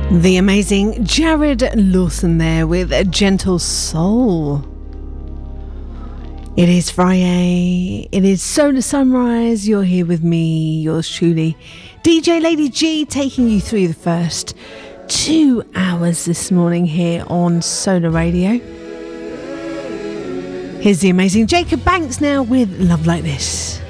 The amazing Jared Lawson there with A Gentle Soul. It is Friday. It is Solar Sunrise. You're here with me, yours truly, DJ Lady G, taking you through the first 2 hours this morning here on Solar Radio. Here's the amazing Jacob Banks now with Love Like This.